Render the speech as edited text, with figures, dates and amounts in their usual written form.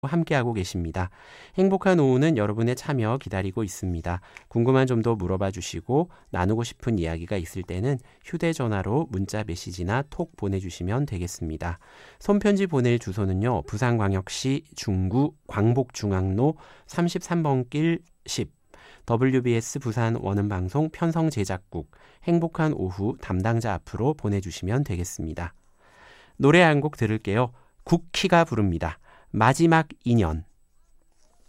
함께하고 계십니다. 행복한 오후는 여러분의 참여 기다리고 있습니다. 궁금한 점도 물어봐 주시고 나누고 싶은 이야기가 있을 때는 휴대전화로 문자 메시지나 톡 보내주시면 되겠습니다. 손편지 보낼 주소는요. 부산광역시 중구 광복중앙로 33번 길 10 WBS 부산 원음방송 편성제작국 행복한 오후 담당자 앞으로 보내주시면 되겠습니다. 노래 한 곡 들을게요. 국희가 부릅니다. 마지막 인연.